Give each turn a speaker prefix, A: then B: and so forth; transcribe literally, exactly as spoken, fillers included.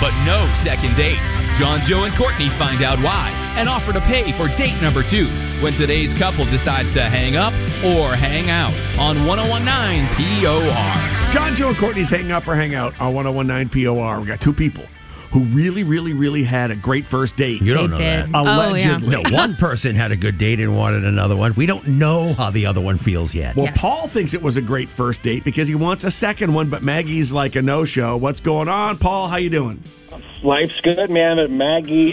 A: but no second date. John, Joe, and Courtney find out why and offer to pay for date number two when today's couple decides to hang up or hang out on one oh one nine P O R.
B: John, Joe, and Courtney's hang up or hang out on one oh one nine P O R. We got two people who really, really, really had a great first date.
C: You don't
D: They
C: know
D: did.
C: that.
B: Allegedly.
D: Oh,
C: No, one person had a good date and wanted another one. We don't know how the other one feels yet.
B: Well,
D: Yes.
B: Paul thinks it was a great first date because he wants a second one, but Maggie's like a no-show. What's going on, Paul? How you doing?
E: Life's good, man. But Maggie